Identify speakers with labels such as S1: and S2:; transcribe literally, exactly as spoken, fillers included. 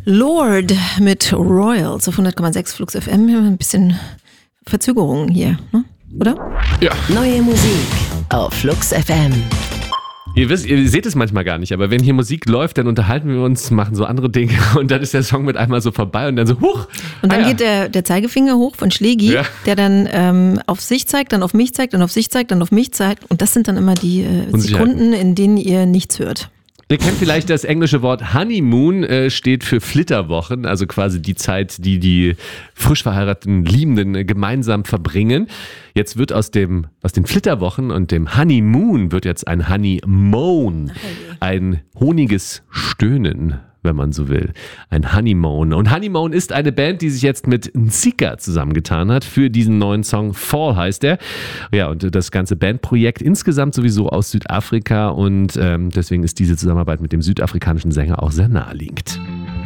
S1: Lord mit Royals auf hundert Komma sechs Flux F M. Ein bisschen Verzögerung hier, ne? Oder?
S2: Ja.
S3: Neue Musik auf Flux F M.
S2: Ihr wisst, ihr seht es manchmal gar nicht, aber wenn hier Musik läuft, dann unterhalten wir uns, machen so andere Dinge und dann ist der Song mit einmal so vorbei und dann so, huch.
S1: Und dann
S2: ah, ja.
S1: geht der, der Zeigefinger hoch von Schlägi, ja. der dann ähm, auf sich zeigt, dann auf mich zeigt, dann auf sich zeigt, dann auf mich zeigt. Und das sind dann immer die äh, Sekunden, in denen ihr nichts hört.
S2: Ihr kennt vielleicht das englische Wort Honeymoon, äh, steht für Flitterwochen, also quasi die Zeit, die die frisch verheirateten Liebenden äh, gemeinsam verbringen. Jetzt wird aus dem aus den Flitterwochen und dem Honeymoon wird jetzt ein Honeymoon, ein honiges Stöhnen, wenn man so will. Ein Honeymoon. Und Honeymoon ist eine Band, die sich jetzt mit Nzika zusammengetan hat für diesen neuen Song. Fall heißt der. Ja, und das ganze Bandprojekt insgesamt sowieso aus Südafrika und ähm, deswegen ist diese Zusammenarbeit mit dem südafrikanischen Sänger auch sehr naheliegend.